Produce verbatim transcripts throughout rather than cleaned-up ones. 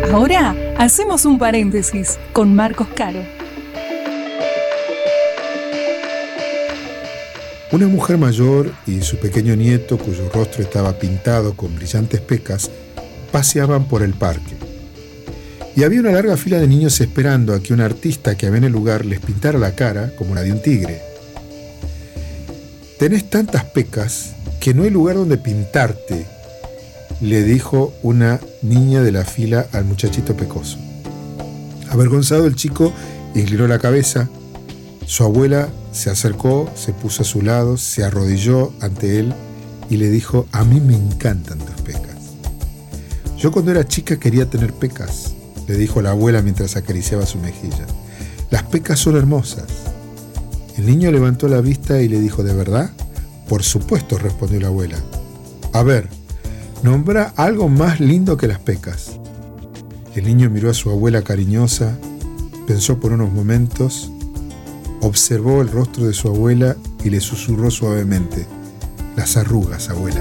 Ahora hacemos un paréntesis con Marcos Caro. Una mujer mayor y su pequeño nieto, cuyo rostro estaba pintado con brillantes pecas, paseaban por el parque. Y había una larga fila de niños esperando a que un artista que había en el lugar les pintara la cara como la de un tigre. «Tenés tantas pecas que no hay lugar donde pintarte», le dijo una niña de la fila al muchachito pecoso. Avergonzado, el chico inclinó la cabeza. Su abuela se acercó, se puso a su lado, se arrodilló ante él y le dijo: «A mí me encantan tus pecas». «Yo cuando era chica quería tener pecas», le dijo la abuela mientras acariciaba su mejilla. «Las pecas son hermosas». El niño levantó la vista y le dijo: «¿De verdad?». «Por supuesto», respondió la abuela. «A ver, nombra algo más lindo que las pecas». El niño miró a su abuela cariñosa, pensó por unos momentos, observó el rostro de su abuela y le susurró suavemente: «Las arrugas, abuela».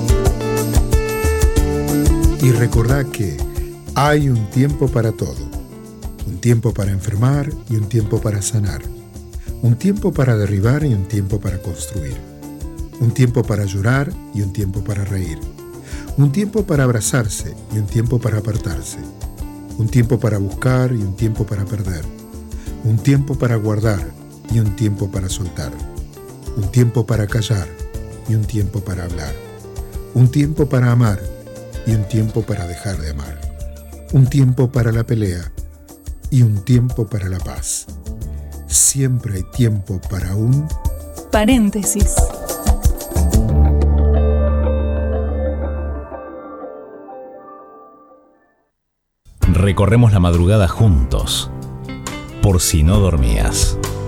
Y recordá que hay un tiempo para todo, un tiempo para enfermar y un tiempo para sanar, un tiempo para derribar y un tiempo para construir, un tiempo para llorar y un tiempo para reír, un tiempo para abrazarse y un tiempo para apartarse, un tiempo para buscar y un tiempo para perder, un tiempo para guardar y un tiempo para soltar, un tiempo para callar y un tiempo para hablar, un tiempo para amar y un tiempo para dejar de amar, un tiempo para la pelea y un tiempo para la paz. Siempre hay tiempo para un paréntesis. Recorremos la madrugada juntos, por si no dormías.